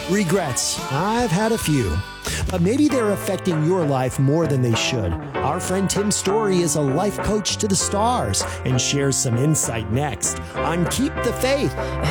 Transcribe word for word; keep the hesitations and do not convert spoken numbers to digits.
Regrets. I've had a few. But maybe they're affecting your life more than they should. Our friend Tim Story is a life coach to the stars and shares some insight next on Keep the Faith.